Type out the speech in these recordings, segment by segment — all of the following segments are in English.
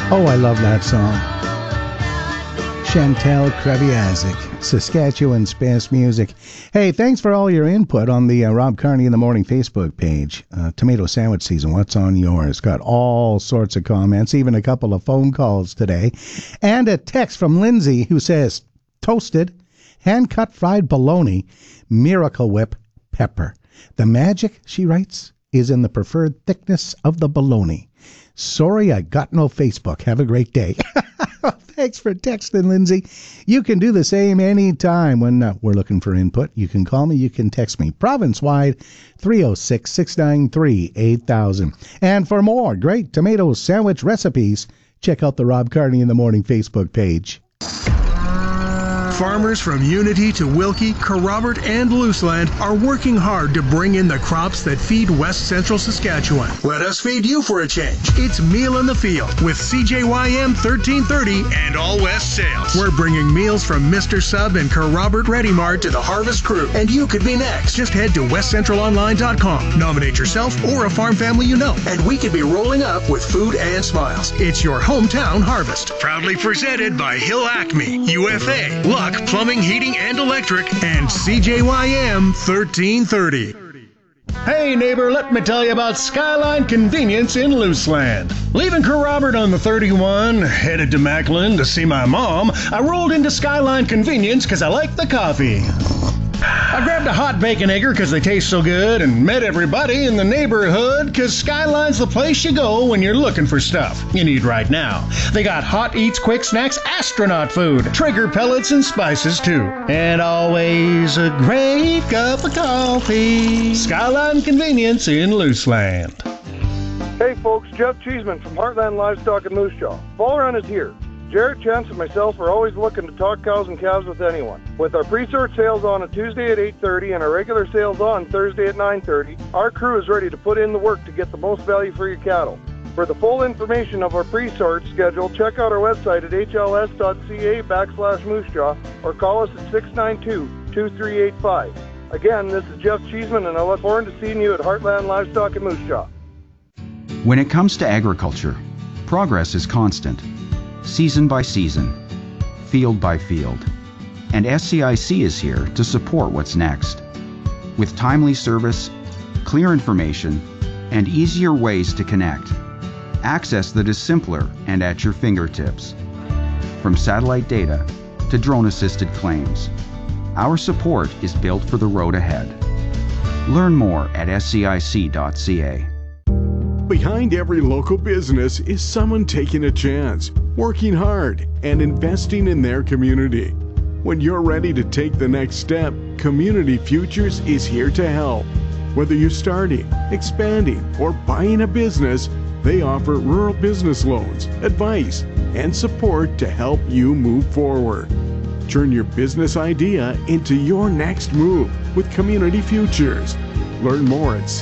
Oh, I love that song. Chantal Kreviazek, Saskatchewan's best music. Hey, thanks for all your input on the Rob Carney in the Morning Facebook page. Tomato sandwich season, what's on yours? Got all sorts of comments, even a couple of phone calls today. And a text from Lindsay who says, toasted, hand-cut fried bologna, Miracle Whip pepper. The magic, she writes, is in the preferred thickness of the bologna. Sorry, I got no Facebook. Have a great day. Thanks for texting, Lindsay. You can do the same anytime when we're looking for input. You can call me, you can text me. Province-wide, 306-693-8000. And for more great tomato sandwich recipes, check out the Rob Carney in the Morning Facebook page. Farmers from Unity to Wilkie, Kerrobert, and Luseland are working hard to bring in the crops that feed West Central Saskatchewan. Let us feed you for a change. It's Meal in the Field with CJYM 1330 and All West Sales. We're bringing meals from Mr. Sub and Kerrobert Ready Mart to the Harvest Crew, and you could be next. Just head to westcentralonline.com, nominate yourself or a farm family you know, and we could be rolling up with food and smiles. It's your hometown harvest. Proudly presented by Hill Acme, UFA, Luck Plumbing, Heating, and Electric, and CJYM 1330. Hey neighbor, let me tell you about Skyline Convenience in Luseland. Leaving Kerrobert on the 31, headed to Macklin to see my mom, I rolled into Skyline Convenience because I like the coffee. I grabbed a hot bacon egger because they taste so good and met everybody in the neighborhood because Skyline's the place you go when you're looking for stuff you need right now. They got hot eats, quick snacks, astronaut food, trigger pellets, and spices too. And always a great cup of coffee. Skyline Convenience in Luseland. Hey folks, Jeff Cheeseman from Heartland Livestock in Moose Jaw. Fall Run is here. Jarrett, Chance, and myself are always looking to talk cows and calves with anyone. With our pre-sort sales on a Tuesday at 8:30 and our regular sales on Thursday at 9:30, our crew is ready to put in the work to get the most value for your cattle. For the full information of our pre-sort schedule, check out our website at hls.ca/moosejaw or call us at 692-2385. Again, this is Jeff Cheeseman, and I look forward to seeing you at Heartland Livestock in Moose Jaw. When it comes to agriculture, progress is constant. Season by season, field by field. And SCIC is here to support what's next. With timely service, clear information, and easier ways to connect. Access that is simpler and at your fingertips. From satellite data to drone-assisted claims, our support is built for the road ahead. Learn more at scic.ca. Behind every local business is someone taking a chance, working hard, and investing in their community. When you're ready to take the next step, Community Futures is here to help. Whether you're starting, expanding, or buying a business, they offer rural business loans, advice, and support to help you move forward. Turn your business idea into your next move with Community Futures. Learn more at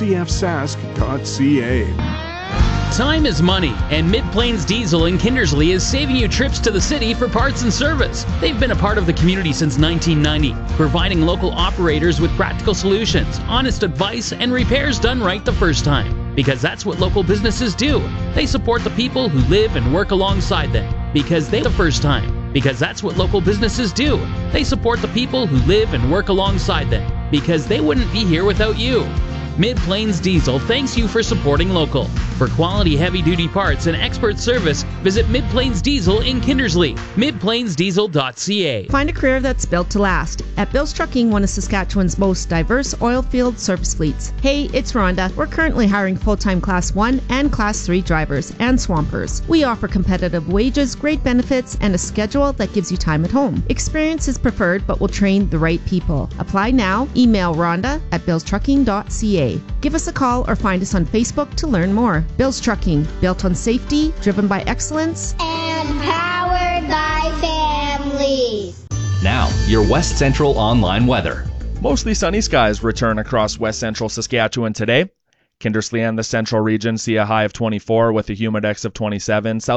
cfsask.ca. Time is money, and Mid-Plains Diesel in Kindersley is saving you trips to the city for parts and service. They've been a part of the community since 1990, providing local operators with practical solutions, honest advice, and repairs done right the first time. Because that's what local businesses do. They support the people who live and work alongside them. Because they the first time. Because that's what local businesses do. They support the people who live and work alongside them. Because they wouldn't be here without you. Mid-Plains Diesel thanks you for supporting local. For quality heavy-duty parts and expert service, visit Mid-Plains Diesel in Kindersley. midplainsdiesel.ca. Find a career that's built to last at Bill's Trucking, one of Saskatchewan's most diverse oil field service fleets. Hey, it's Rhonda. We're currently hiring full-time Class 1 and Class 3 drivers and swampers. We offer competitive wages, great benefits, and a schedule that gives you time at home. Experience is preferred, but we'll train the right people. Apply now. Email Rhonda at billstrucking.ca. Give us a call or find us on Facebook to learn more. Bill's Trucking, built on safety, driven by excellence, and powered by families. Now, your West Central online weather. Mostly sunny skies return across West Central Saskatchewan today. Kindersley and the Central region see a high of 24 with a humidex of 27.